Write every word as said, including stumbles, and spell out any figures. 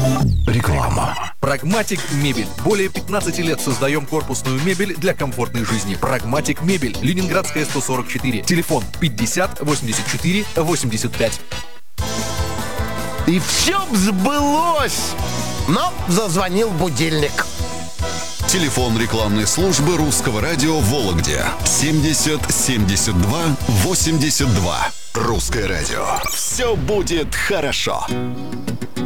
Реклама. Прагматик Мебель. Более пятнадцати лет создаем корпусную мебель для комфортной жизни. Прагматик Мебель. Ленинградская, сто сорок четыре. Телефон пятьдесят восемьдесят четыре восемьдесят пять. И все б сбылось, но зазвонил будильник. Телефон рекламной службы Русского радио в Вологде. семьдесят семьдесят два восемьдесят два. Русское радио. Все будет хорошо.